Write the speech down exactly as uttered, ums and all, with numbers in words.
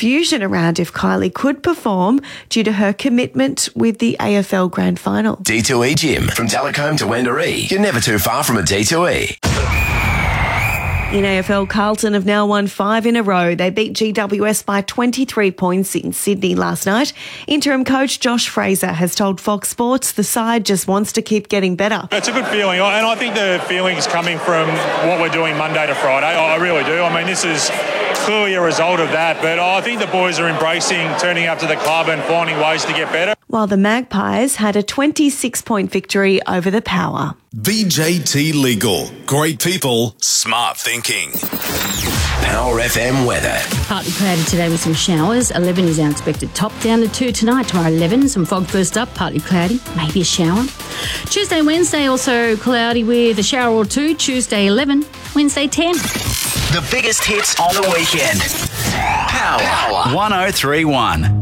confusion around if Kylie could perform due to her commitment with the A F L Grand Final. D two E Gym. From Talcombe to Wendouree. You're never too far from a D two E. In A F L, Carlton have now won five in a row. They beat G W S by twenty-three points in Sydney last night. Interim coach Josh Fraser has told Fox Sports the side just wants to keep getting better. It's a good feeling, and I think the feeling's coming from what we're doing Monday to Friday. I really do. I mean, this is clearly a result of that, but I think the boys are embracing turning up to the club and finding ways to get better. While the Magpies had a twenty-six point victory over the Power. V J T Legal. Great people, smart thinking. Power F M weather. Partly cloudy today with some showers. eleven is our expected top. Down to two tonight. Tomorrow eleven. Some fog first up. Partly cloudy. Maybe a shower. Tuesday, Wednesday also cloudy with a shower or two. Tuesday eleven. Wednesday ten. The biggest hits on the weekend. Power. Power. one oh three one.